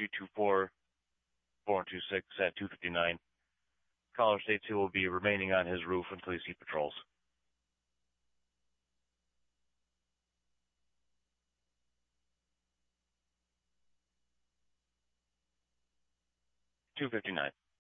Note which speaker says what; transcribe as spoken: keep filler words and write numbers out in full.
Speaker 1: three two four, four one two six at two fifty-nine. Caller states he will be remaining on his roof until he sees patrols. two fifty-nine.